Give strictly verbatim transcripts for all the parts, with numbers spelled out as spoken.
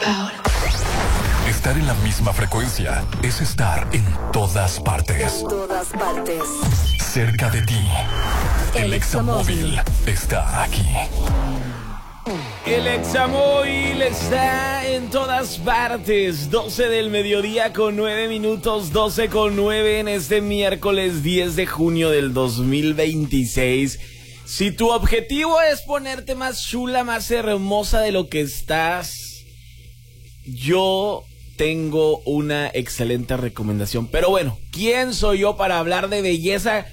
Estar en la misma frecuencia es estar en todas partes. En todas partes. Cerca de ti. El, el Examóvil está aquí. El Examóvil está en todas partes. doce del mediodía con nueve minutos, doce con nueve en este miércoles diez de junio del dos mil veintiséis. Si tu objetivo es ponerte más chula, más hermosa de lo que estás, yo tengo una excelente recomendación. Pero bueno, ¿quién soy yo para hablar de belleza?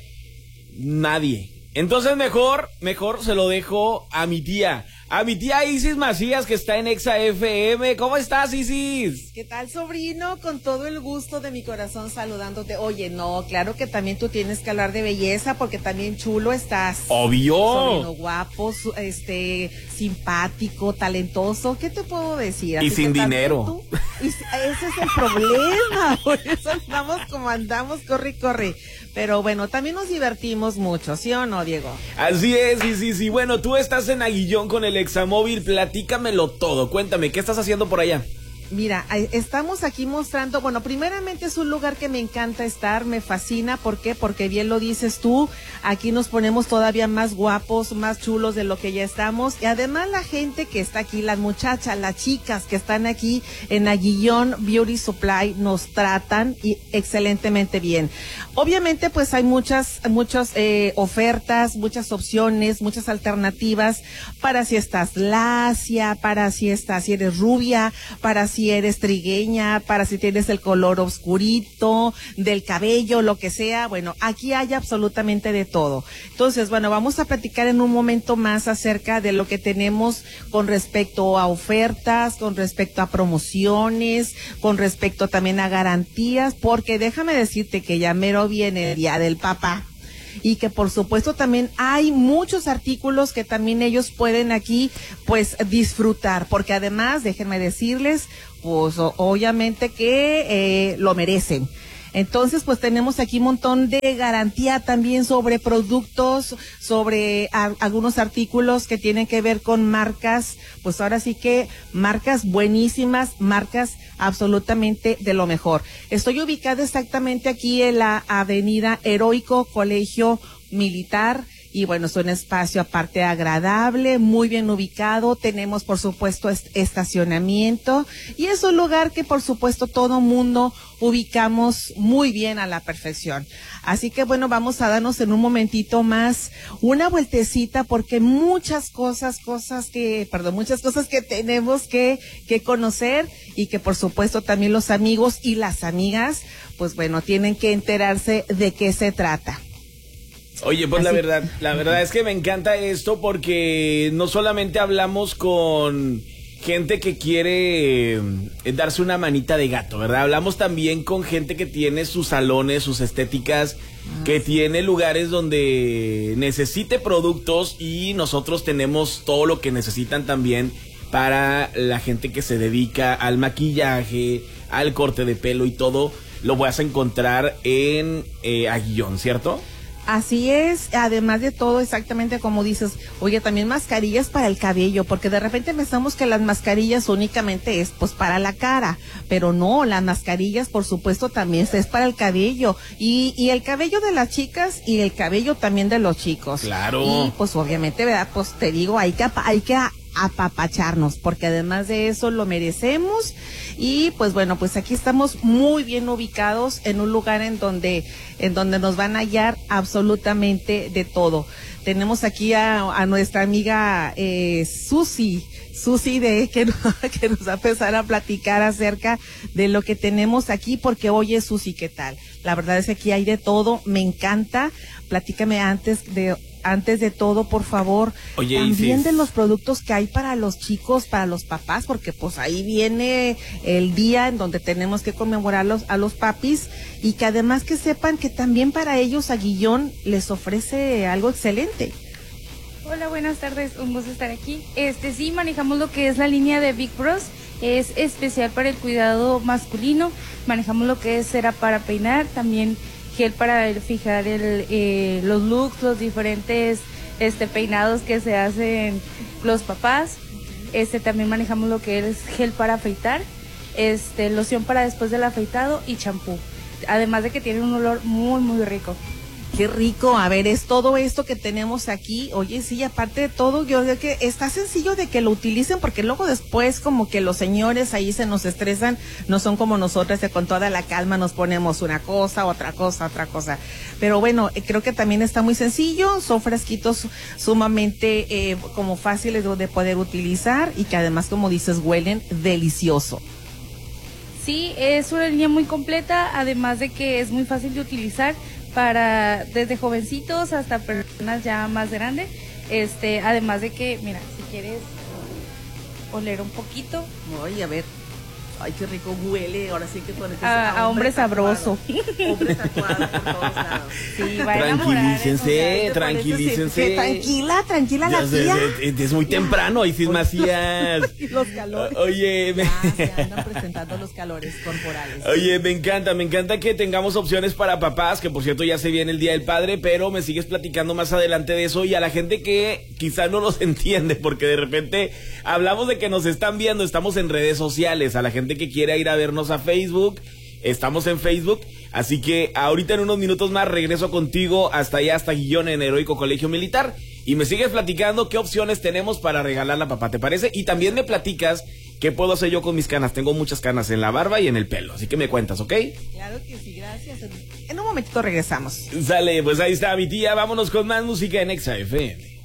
Nadie. Entonces mejor, mejor se lo dejo a mi tía. A mi tía Isis Macías, que está en Exa F M. ¿Cómo estás, Isis? ¿Qué tal, sobrino? Con todo el gusto de mi corazón saludándote. Oye, no, claro que también tú tienes que hablar de belleza, porque también chulo estás. Obvio. Sobrino guapo, este, simpático, talentoso. ¿Qué te puedo decir? Y sin dinero. Y ese es el problema. Por eso andamos como andamos, corre, corre. Pero bueno, también nos divertimos mucho, ¿sí o no, Diego? Así es, sí, sí, sí. Bueno, tú estás en Aguillón con el Examóvil, platícamelo todo. Cuéntame, ¿qué estás haciendo por allá? Mira, estamos aquí mostrando, bueno, primeramente es un lugar que me encanta estar, me fascina. ¿Por qué? Porque bien lo dices tú, aquí nos ponemos todavía más guapos, más chulos de lo que ya estamos. Y además la gente que está aquí, las muchachas, las chicas que están aquí en Aguillón Beauty Supply, nos tratan y excelentemente bien. Obviamente, pues hay muchas, muchas eh, ofertas, muchas opciones, muchas alternativas para si estás lacia, para si estás, si eres rubia, para si si eres trigueña, para si tienes el color oscurito, del cabello, lo que sea. Bueno, aquí hay absolutamente de todo. Entonces, bueno, vamos a platicar en un momento más acerca de lo que tenemos con respecto a ofertas, con respecto a promociones, con respecto también a garantías, porque déjame decirte que ya mero viene el Día del Papá. Y que por supuesto también hay muchos artículos que también ellos pueden aquí pues disfrutar, porque además déjenme decirles pues obviamente que eh, lo merecen. Entonces, pues tenemos aquí un montón de garantía también sobre productos, sobre a, algunos artículos que tienen que ver con marcas, pues ahora sí que marcas buenísimas, marcas absolutamente de lo mejor. Estoy ubicada exactamente aquí en la avenida Heroico Colegio Militar. Y bueno, es un espacio aparte agradable, muy bien ubicado. Tenemos, por supuesto, est- estacionamiento. Y es un lugar que, por supuesto, todo mundo ubicamos muy bien a la perfección. Así que, bueno, vamos a darnos en un momentito más una vueltecita, porque muchas cosas, cosas que, perdón, muchas cosas que tenemos que, que conocer y que, por supuesto, también los amigos y las amigas, pues bueno, tienen que enterarse de qué se trata. Oye, pues Así. la verdad, la verdad es que me encanta esto, porque no solamente hablamos con gente que quiere eh, darse una manita de gato, ¿verdad? Hablamos también con gente que tiene sus salones, sus estéticas, ah, que sí. tiene lugares donde necesite productos, y nosotros tenemos todo lo que necesitan también para la gente que se dedica al maquillaje, al corte de pelo y todo. Lo vas a encontrar en eh, Aguillón, ¿cierto? Así es, además de todo, exactamente como dices, oye, también mascarillas para el cabello, porque de repente pensamos que las mascarillas únicamente es pues para la cara, pero no, las mascarillas por supuesto también es para el cabello, y, y el cabello de las chicas y el cabello también de los chicos. Claro. Y pues obviamente, ¿verdad? Pues te digo, hay que, hay que apapacharnos, porque además de eso lo merecemos. Y pues bueno, pues aquí estamos muy bien ubicados en un lugar en donde en donde nos van a hallar absolutamente de todo. Tenemos aquí a, a nuestra amiga eh, Susi, Susi de que, que nos va a empezar a platicar acerca de lo que tenemos aquí, porque oye, Susi, ¿qué tal? La verdad es que aquí hay de todo, me encanta. Platícame antes de antes de todo, por favor, Oye, también Isis, de los productos que hay para los chicos, para los papás, porque pues ahí viene el día en donde tenemos que conmemorar los, a los papis, y que además que sepan que también para ellos Aguillón les ofrece algo excelente. Hola, buenas tardes, un gusto estar aquí. Este sí, manejamos lo que es la línea de Big Bros, es especial para el cuidado masculino, manejamos lo que es cera para peinar, también gel para fijar el, eh, los looks, los diferentes este, peinados que se hacen los papás. Este, también manejamos lo que es gel para afeitar, este, loción para después del afeitado y champú. Además de que tiene un olor muy, muy rico. Qué rico, a ver, es todo esto que tenemos aquí. Oye, sí, aparte de todo, yo creo que está sencillo de que lo utilicen, porque luego después como que los señores ahí se nos estresan, no son como nosotras que con toda la calma nos ponemos una cosa, otra cosa, otra cosa. Pero bueno, eh, creo que también está muy sencillo, son frasquitos sumamente eh, como fáciles de, de poder utilizar y que además, como dices, huelen delicioso. Sí, es una línea muy completa, además de que es muy fácil de utilizar para desde jovencitos hasta personas ya más grandes. Este, además de que, mira, si quieres oler un poquito. Ay, a ver. Ay, qué rico huele. Ahora sí que tú eres a, a hombre sabroso. Hombre tatuado por todos lados. Sí, va a enamorar, Tranquilícense, ¿no? tranquilícense. Sí, tranquila, tranquila la Ya, tía. Es, es, es muy temprano, Isis Macías. Los calores. Oye, me... Ah, se andan presentando los calores corporales. Oye, me encanta, me encanta que tengamos opciones para papás, que por cierto ya se viene el Día del Padre, pero me sigues platicando más adelante de eso, y a la gente que quizá no nos entiende, porque de repente hablamos de que nos están viendo, estamos en redes sociales, a la gente que quiera ir a vernos a Facebook, estamos en Facebook, así que ahorita en unos minutos más regreso contigo hasta allá, hasta Guillón, en Heroico Colegio Militar, y me sigues platicando qué opciones tenemos para regalarle a papá, ¿te parece? Y también me platicas qué puedo hacer yo con mis canas. Tengo muchas canas en la barba y en el pelo, así que me cuentas, ¿ok? Claro que sí, gracias. En un momentito regresamos. Sale, pues ahí está mi tía, vámonos con más música en Exa F M.